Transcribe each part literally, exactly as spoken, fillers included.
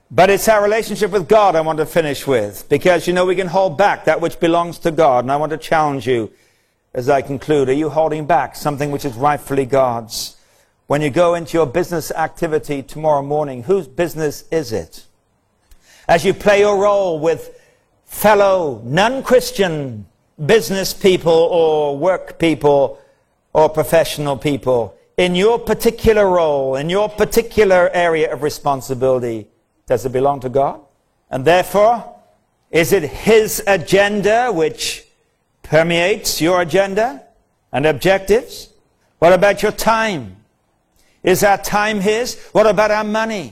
But it's our relationship with God I want to finish with, because, you know, we can hold back that which belongs to God. And I want to challenge you as I conclude. Are you holding back something which is rightfully God's? When you go into your business activity tomorrow morning, whose business is it? As you play your role with fellow non-Christian business people or work people or professional people, in your particular role, in your particular area of responsibility, does it belong to God? And therefore, is it His agenda which permeates your agenda and objectives? What about your time? Is our time His? What about our money?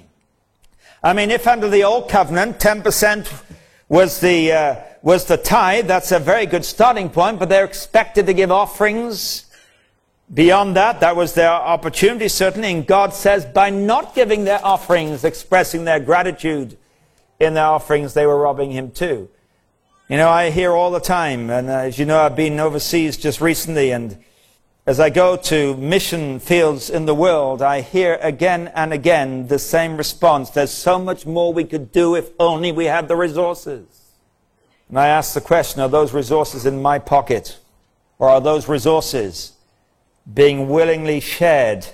I mean, if under the old covenant, ten percent was the, uh, was the tithe, that's a very good starting point, but they're expected to give offerings. Beyond that, that was their opportunity, certainly. And God says, by not giving their offerings, expressing their gratitude in their offerings, they were robbing Him too. You know, I hear all the time, and uh, as you know, I've been overseas just recently, and as I go to mission fields in the world, I hear again and again the same response. There's so much more we could do if only we had the resources. And I ask the question, are those resources in my pocket? Or are those resources being willingly shared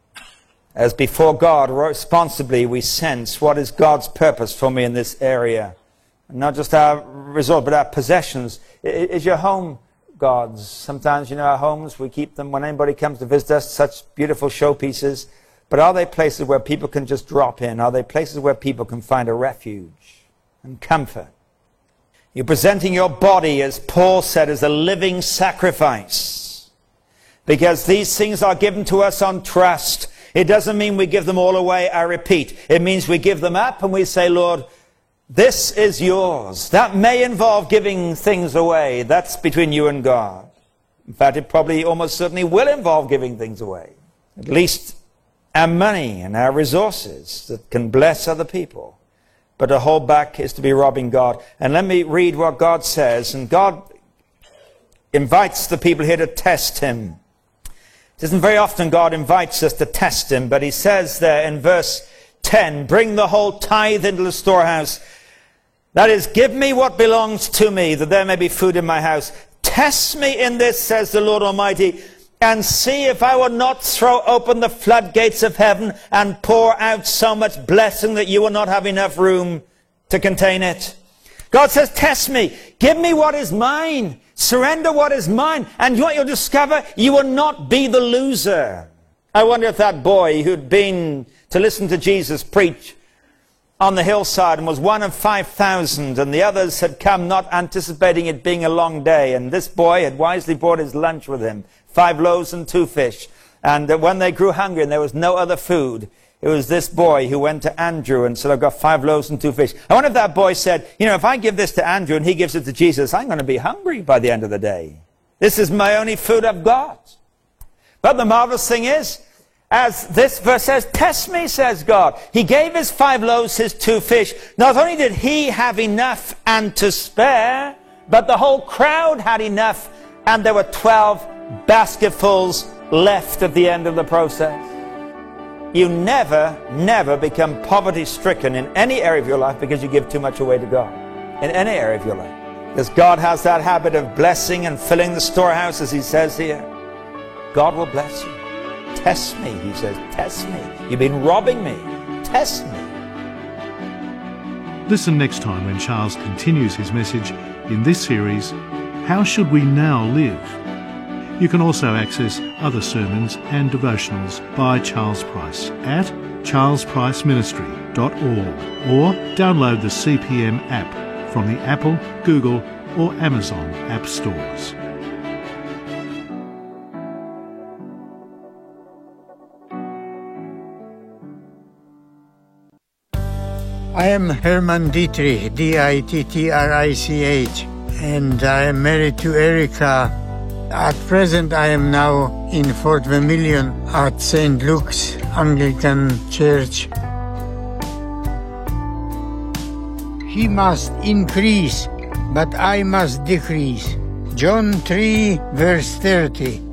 as before God responsibly we sense what is God's purpose for me in this area? And not just our resort, but our possessions. Is your home God's? Sometimes, you know, our homes, we keep them when anybody comes to visit us, such beautiful showpieces. But are they places where people can just drop in? Are they places where people can find a refuge and comfort? You're presenting your body, as Paul said, as a living sacrifice. Because these things are given to us on trust. It doesn't mean we give them all away, I repeat. It means we give them up and we say, Lord, this is yours. That may involve giving things away. That's between you and God. In fact, it probably almost certainly will involve giving things away. At least our money and our resources that can bless other people. But to hold back is to be robbing God. And let me read what God says. And God invites the people here to test Him. It isn't very often God invites us to test Him, but He says there in verse ten, bring the whole tithe into the storehouse. That is, give me what belongs to me, that there may be food in my house. Test me in this, says the Lord Almighty, and see if I will not throw open the floodgates of heaven and pour out so much blessing that you will not have enough room to contain it. God says, test me. Give me what is mine. Surrender what is mine. And what you'll discover, you will not be the loser. I wonder if that boy who'd been to listen to Jesus preach on the hillside and was one of five thousand, and the others had come not anticipating it being a long day, and this boy had wisely brought his lunch with him, five loaves and two fish. And when they grew hungry and there was no other food, it was this boy who went to Andrew and said, I've got five loaves and two fish. I wonder if that boy said, you know, if I give this to Andrew and he gives it to Jesus, I'm going to be hungry by the end of the day. This is my only food I've got. But the marvelous thing is, as this verse says, test me, says God. He gave his five loaves, his two fish. Not only did he have enough and to spare, but the whole crowd had enough, and there were twelve basketfuls left at the end of the process. You never, never become poverty-stricken in any area of your life because you give too much away to God. In any area of your life. Because God has that habit of blessing and filling the storehouse, as He says here. God will bless you. Test me, He says. Test me. You've been robbing me. Test me. Listen next time when Charles continues his message in this series, How Should We Now Live? You can also access other sermons and devotionals by Charles Price at charles price ministry dot org or download the C P M app from the Apple, Google or Amazon app stores. I am Herman Dietrich, D I T T R I C H, and I am married to Erica. At present, I am now in Fort Vermilion at Saint Luke's Anglican Church. He must increase, but I must decrease. John three, verse thirty.